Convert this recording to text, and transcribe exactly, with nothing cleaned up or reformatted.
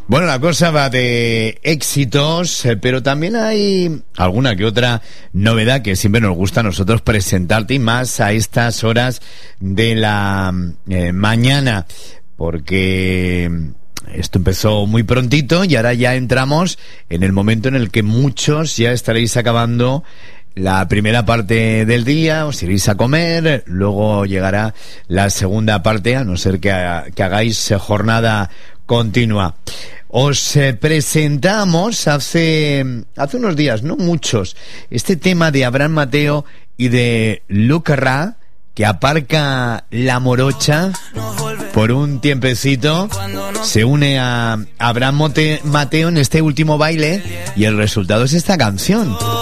Bueno, la cosa va de éxitos, eh, pero también hay alguna que otra novedad que siempre nos gusta a nosotros presentarte, y más a estas horas de la eh, mañana, porque esto empezó muy prontito y ahora ya entramos en el momento en el que muchos ya estaréis acabando la primera parte del día, os iréis a comer, luego llegará la segunda parte, a no ser que, ha, que hagáis eh, jornada continua. Os eh, presentamos hace hace unos días, no muchos, este tema de Abraham Mateo y de Luke Ra, que aparca la morocha por un tiempecito, se une a Abraham Mateo en este último baile y el resultado es esta canción.